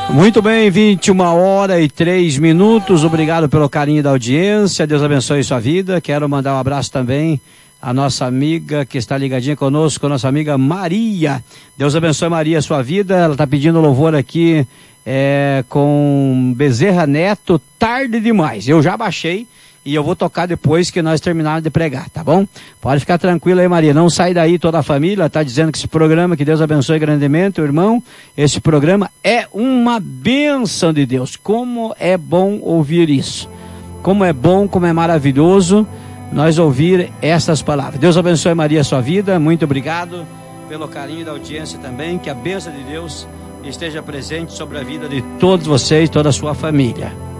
Muito bem, 21h03. Obrigado pelo carinho da audiência. Deus abençoe sua vida. Quero mandar um abraço também à nossa amiga que está ligadinha conosco, nossa amiga Maria. Deus abençoe, Maria, sua vida. Ela está pedindo louvor aqui com Bezerra Neto, Tarde Demais. Eu já baixei e eu vou tocar depois que nós terminarmos de pregar, tá bom? Pode ficar tranquilo aí, Maria. Não sai daí, toda a família. Tá dizendo que esse programa, que Deus abençoe grandemente, irmão. Esse programa é uma bênção de Deus. Como é bom ouvir isso. Como é bom, como é maravilhoso nós ouvir estas palavras. Deus abençoe, Maria, a sua vida. Muito obrigado pelo carinho da audiência também. Que a bênção de Deus esteja presente sobre a vida de todos vocês, toda a sua família.